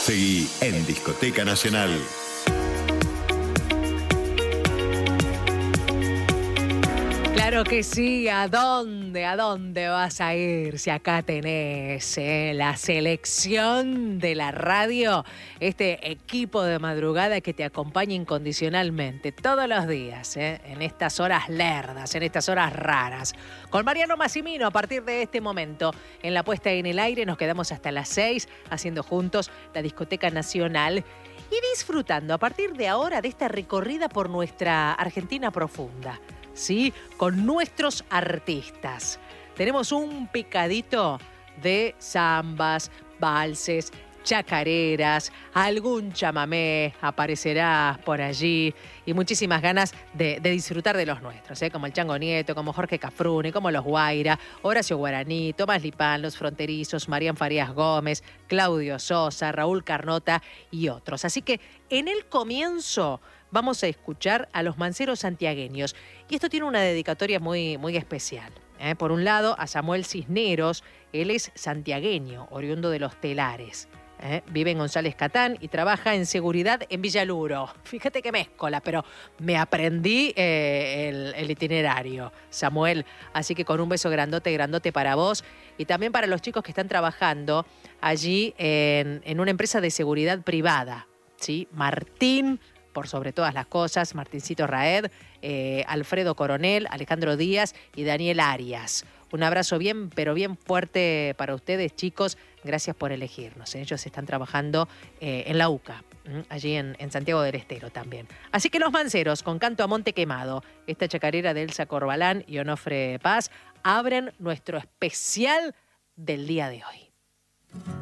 Seguí en Discoteca Nacional. Claro que sí, ¿a dónde vas a ir? Si acá tenés la selección de la radio, este equipo de madrugada que te acompaña incondicionalmente todos los días, en estas horas lerdas, en estas horas raras. Con Mariano Massimino, a partir de este momento, en la puesta en el aire, nos quedamos hasta las 6 haciendo juntos la Discoteca Nacional y disfrutando a partir de ahora de esta recorrida por nuestra Argentina profunda. ¿Sí? Con nuestros artistas. Tenemos un picadito de zambas, valses, chacareras, algún chamamé aparecerá por allí y muchísimas ganas de disfrutar de los nuestros, como el Chango Nieto, como Jorge Cafrune, como los Guaira, Horacio Guaraní, Tomás Lipán, los Fronterizos, Marián Farías Gómez, Claudio Sosa, Raúl Carnota y otros. Así que en el comienzo vamos a escuchar a los manceros santiagueños. Y esto tiene una dedicatoria muy, muy especial. Por un lado, a Samuel Cisneros. Él es santiagueño, oriundo de Los Telares. Vive en González Catán y trabaja en seguridad en Villaluro. Fíjate que mezcola, pero me aprendí el itinerario, Samuel. Así que con un beso grandote para vos y también para los chicos que están trabajando allí en una empresa de seguridad privada. ¿Sí? Martín, por sobre todas las cosas, Martincito Raed, Alfredo Coronel, Alejandro Díaz y Daniel Arias. Un abrazo bien, pero bien fuerte para ustedes, chicos. Gracias por elegirnos. Ellos están trabajando en la UCA, allí en Santiago del Estero también. Así que los manceros, con Canto a Monte Quemado, esta chacarera de Elsa Corbalán y Onofre Paz, abren nuestro especial del día de hoy.